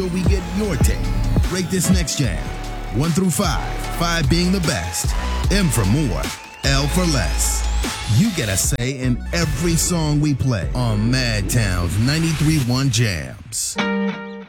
So we get your take. Rate this next jam. 1 through 5. 5 being the best. M for more. L for less. You get a say in every song we play on Madtown's 93.1 Jams.